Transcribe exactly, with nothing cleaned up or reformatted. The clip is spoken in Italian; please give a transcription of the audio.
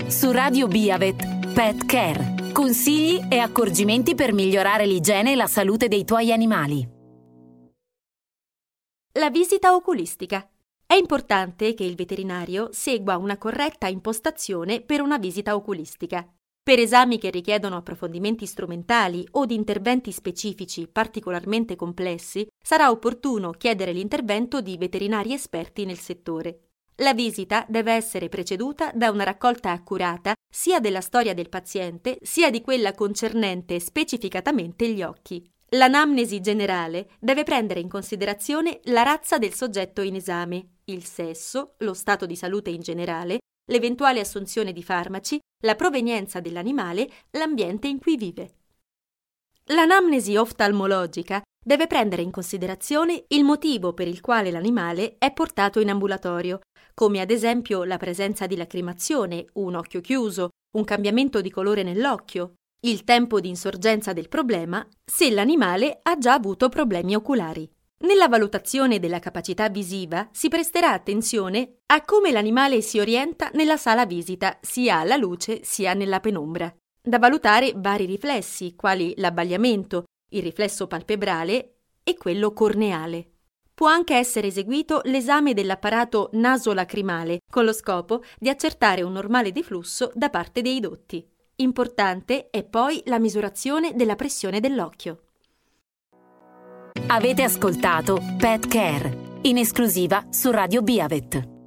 Su Radio Biavet, Pet Care. Consigli e accorgimenti per migliorare l'igiene e la salute dei tuoi animali. La visita oculistica. È importante che il veterinario segua una corretta impostazione per una visita oculistica. Per esami che richiedono approfondimenti strumentali o di interventi specifici particolarmente complessi, sarà opportuno chiedere l'intervento di veterinari esperti nel settore. La visita deve essere preceduta da una raccolta accurata sia della storia del paziente sia di quella concernente specificatamente gli occhi. L'anamnesi generale deve prendere in considerazione la razza del soggetto in esame, il sesso, lo stato di salute in generale, l'eventuale assunzione di farmaci, la provenienza dell'animale, l'ambiente in cui vive. L'anamnesi oftalmologica deve prendere in considerazione il motivo per il quale l'animale è portato in ambulatorio, come ad esempio la presenza di lacrimazione, un occhio chiuso, un cambiamento di colore nell'occhio, il tempo di insorgenza del problema, se l'animale ha già avuto problemi oculari. Nella valutazione della capacità visiva si presterà attenzione a come l'animale si orienta nella sala visita, sia alla luce sia nella penombra. Da valutare vari riflessi, quali l'abbagliamento, il riflesso palpebrale e quello corneale. Può anche essere eseguito l'esame dell'apparato naso-lacrimale con lo scopo di accertare un normale deflusso da parte dei dotti. Importante è poi la misurazione della pressione dell'occhio. Avete ascoltato Pet Care, in esclusiva su Radio Biavet.